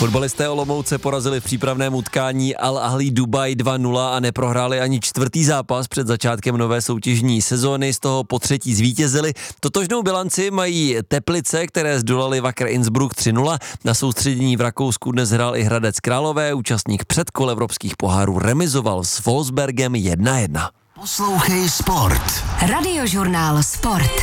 Fotbalisté Olomouce porazili v přípravném utkání Al Ahly Dubaj 2-0 a neprohráli ani čtvrtý zápas před začátkem nové soutěžní sezóny, z toho po třetí zvítězili. Totožnou bilanci mají Teplice, které zdolali Wacker Innsbruck 3-0. Na soustředění v Rakousku dnes hrál i Hradec Králové, účastník předkol evropských pohárů remizoval s Wolfsbergem 1-1. Poslouchej Sport. Radiožurnál Sport.